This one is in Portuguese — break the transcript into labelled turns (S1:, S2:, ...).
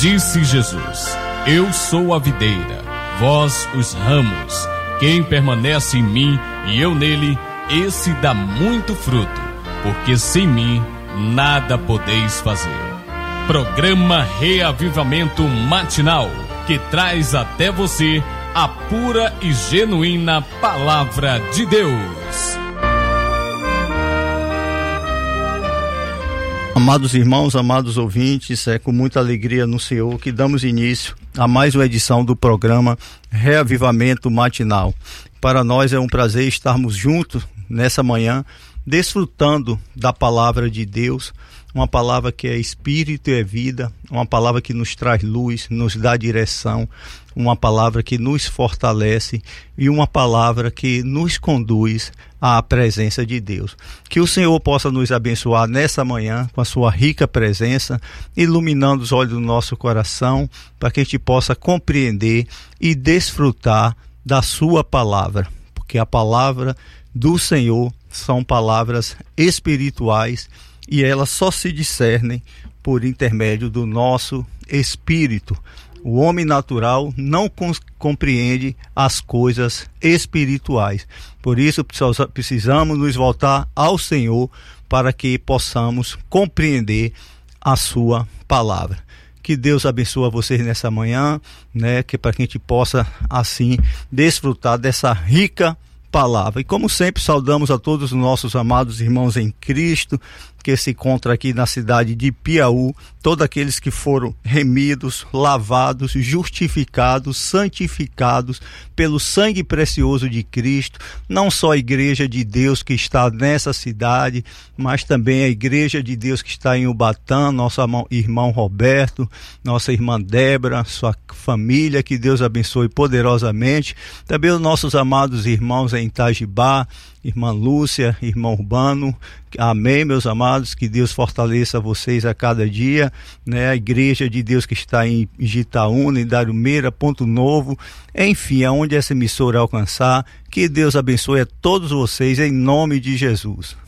S1: Disse Jesus: Eu sou a videira, vós os ramos. Quem permanece em mim e eu nele, esse dá muito fruto, porque sem mim nada podeis fazer. Programa Reavivamento Matinal, que traz até você a pura e genuína Palavra de Deus.
S2: Amados irmãos, amados ouvintes, é com muita alegria no Senhor que damos início a mais uma edição do programa Reavivamento Matinal. Para nós é um prazer estarmos juntos nessa manhã, desfrutando da Palavra de Deus, uma palavra que é espírito e é vida, uma palavra que nos traz luz, nos dá direção, uma palavra que nos fortalece e uma palavra que nos conduz à presença de Deus. Que o Senhor possa nos abençoar nessa manhã com a sua rica presença, iluminando os olhos do nosso coração, para que a gente possa compreender e desfrutar da sua palavra, porque a palavra do Senhor são palavras espirituais e elas só se discernem por intermédio do nosso espírito. O homem natural não compreende as coisas espirituais. Por isso precisamos nos voltar ao Senhor para que possamos compreender a sua palavra. Que Deus abençoe vocês nessa manhã, que para que a gente possa assim desfrutar dessa rica palavra. E como sempre, saudamos a todos os nossos amados irmãos em Cristo, que se encontram aqui na cidade de Piauí, todos aqueles que foram remidos, lavados, justificados, santificados pelo sangue precioso de Cristo, não só a igreja de Deus que está nessa cidade, mas também a igreja de Deus que está em Ubatã, nosso irmão Roberto, nossa irmã Débora, sua família, que Deus abençoe poderosamente, também os nossos amados irmãos em Itajibá, irmã Lúcia, irmão Urbano, amém, meus amados, que Deus fortaleça vocês a cada dia, a igreja de Deus que está em Gitaúna, em Darumeira, Ponto Novo, enfim, aonde essa emissora alcançar, que Deus abençoe a todos vocês em nome de Jesus.